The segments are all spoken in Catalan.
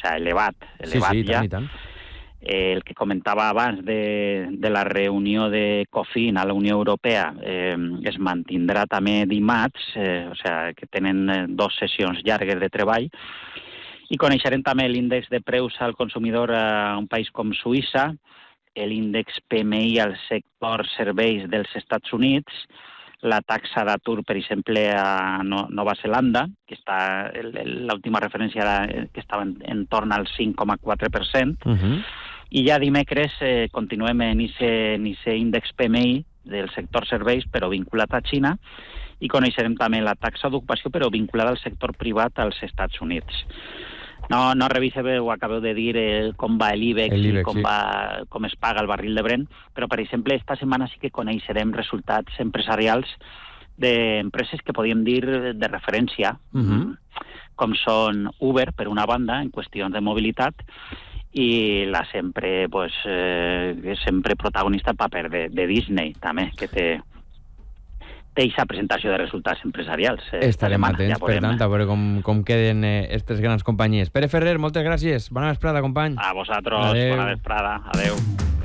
sea, elevat sí, ja. Tant. El que comentava abans de la reunió de COFIN a la Unió Europea es mantindrà també dimarts, o sigui, que tenen 2 sessions llargues de treball, i coneixerem també l'índex de preus al consumidor a un país com Suïssa, l'índex PMI al sector serveis dels Estats Units, la taxa d'atur, per exemple, a Nova Zelanda, que està, l'última referència era que estava en torn al 5,4%, i ja dimecres continuem en aquest índex PMI del sector serveis, però vinculat a Xina, i coneixerem també la taxa d'ocupació, però vinculada al sector privat als Estats Units. No reviseu, ho acabeu de dir, com va l'IBEX i com es paga el barril de Brent, però, per exemple, esta setmana sí que coneixerem resultats empresarials d'empreses que podríem dir de referència, com són Uber, per una banda, en qüestions de mobilitat, i la sempre protagonista el paper de Disney, també, que té aquesta presentació de resultats empresarials. Estarem atents, per tant, a veure com queden aquestes grans companyies. Pere Ferrer, moltes gràcies. Bona vesprada, company. A vosaltres, bona vesprada. Adéu.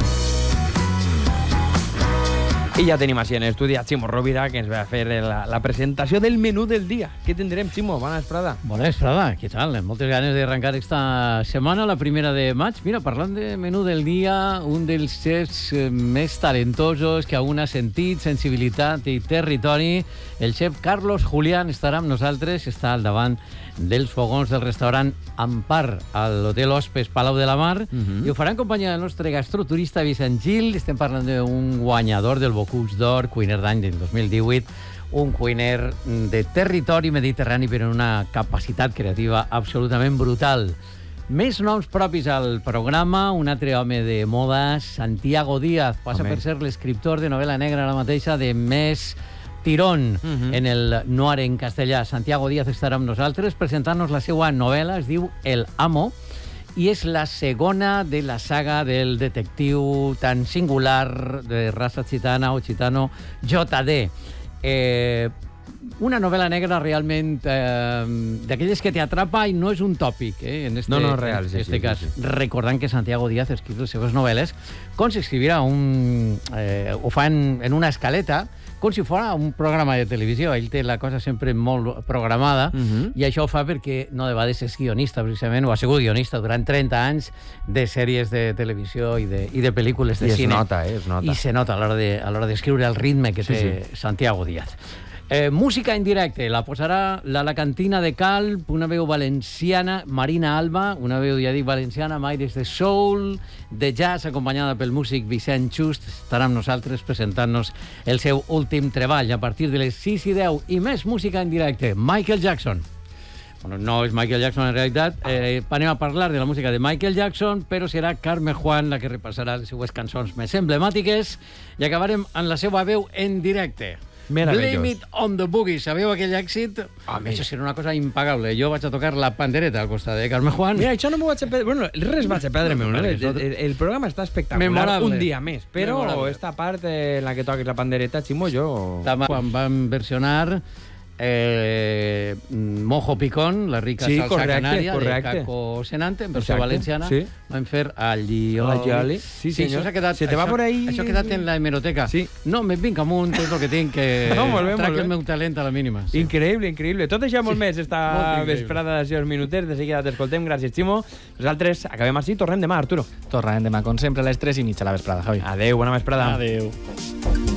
I ja tenim així en l'estudi a Ximo Rovira, que ens va fer la presentació del menú del dia. Què tindrem, Ximo? Bona vesprada. Bona vesprada, què tal? Moltes ganes d'arrencar esta setmana, la primera de maig. Mira, parlant de menú del dia, un dels xefs més talentosos que aún ha sentit, sensibilitat i territori, el xef Carlos Julián estarà amb nosaltres, està al davant dels fogons del restaurant Ampar a l'Hotel Hospes Palau de la Mar, i ho farà en companyia del nostre gastroturista Vicent Gil. Estem parlant d'un guanyador del Bocuse d'Or, cuiner d'any del 2018, un cuiner de territori mediterrani però amb una capacitat creativa absolutament brutal. Més noms propis al programa, un altre home de moda, Santiago Díaz, passa per ser l'escriptor de novel·la negra ara mateixa de més tirón en el noir en castellà. Santiago Díaz estarà amb nosaltres presentant-nos la seva novel·la, es diu El Amo, i és la segona de la saga del detectiu tan singular de raça gitana o gitano JD. Una novel·la negra realment d'aquelles que t'atrapa i no és un tòpic, en este real, en este cas. Recordant que Santiago Díaz escriu les seves novel·les com si escriviera ho fa en una escaleta, com si fos un programa de televisió. Ell té la cosa sempre molt programada, i això ho fa perquè no de vegades és guionista, precisament, o ha sigut guionista durant 30 anys de sèries de televisió i de pel·lícules de cine. Es nota. I se nota a l'hora d'escriure el ritme que té Santiago Díaz. Música en directe, la posarà l'Alacantina de Calp, una veu valenciana, Marina Alba, una veu, ja dic, valenciana, amb aires de soul, de jazz, acompanyada pel músic Vicent Just. Estarà amb nosaltres presentant-nos el seu últim treball a partir de les 6:10. I més música en directe, Michael Jackson. Bueno, no és Michael Jackson en realitat. Anem a parlar de la música de Michael Jackson, però serà Carme Juan la que repassarà les seues cançons més emblemàtiques i acabarem amb la seva veu en directe. Blame It on the Boogie. Sabeu aquell èxit? Això serà una cosa impagable. Jo vaig a tocar la pandereta al costat de Carme Juan. Mira, això no m'ho vaig a perdre. Bueno, res vaig a perdre-me. El programa està espectacular. Un dia més. Però esta part en la que toques la pandereta, Ximo, jo... Quan vam versionar Mojo Picón, la rica salsa canària de Caco Senante, en versió valenciana, vam fer Allioli. Sí, senyor. Se te va por ahí... Això ha quedat en la hemeroteca. No, me vinc amunt, és el que tinc, que trac el meu talent a la mínima. Increïble, increïble. Tot això molt més, esta vesprada de 6 minuters. De seguida t'escoltem. Gràcies, Ximo. Nosaltres acabem així. Tornem demà, Arturo. Tornem demà, com sempre, a les 3:30 a la vesprada, Javi. Adéu, bona vesprada. Adéu.